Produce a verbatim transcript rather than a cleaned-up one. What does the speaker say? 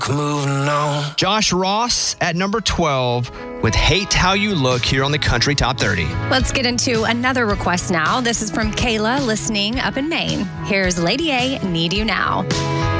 Moving on. Josh Ross at number twelve with Hate How You Look here on the Country Top thirty. Let's get into another request now. This is from Kayla listening up in Maine. Here's Lady A, Need You Now.